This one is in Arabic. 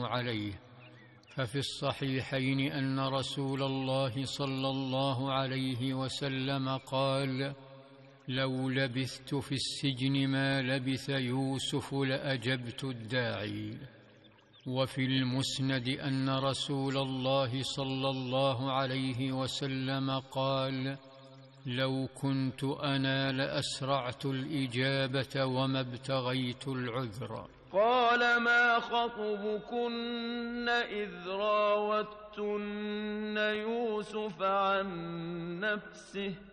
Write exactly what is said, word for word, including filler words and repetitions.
أثنوا عليه. ففي الصحيحين أن رسول الله صلى الله عليه وسلم قال: لو لبثت في السجن ما لبث يوسف لأجبت الداعي. وفي المسند أن رسول الله صلى الله عليه وسلم قال: لو كنت أنا لأسرعت الإجابة وما ابتغيت العذر. قال: ما خطبكن إذ راوتن يوسف عن نفسه